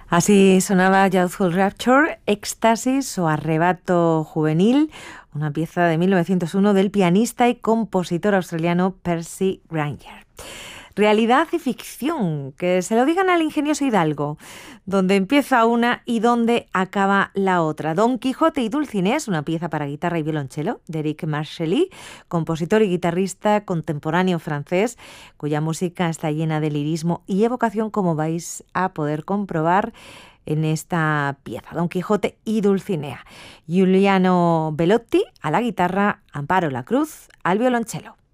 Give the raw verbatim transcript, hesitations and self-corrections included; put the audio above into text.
Así sonaba Youthful Rapture, Éxtasis o Arrebato Juvenil, una pieza de mil novecientos uno del pianista y compositor australiano Percy Grainger. Realidad y ficción, que se lo digan al ingenioso Hidalgo, donde empieza una y donde acaba la otra. Don Quijote y Dulcinea es una pieza para guitarra y violonchelo de Eric Marchely, compositor y guitarrista contemporáneo francés, cuya música está llena de lirismo y evocación, como vais a poder comprobar en esta pieza, Don Quijote y Dulcinea. Giuliano Bellotti a la guitarra, Amparo La Cruz al violonchelo.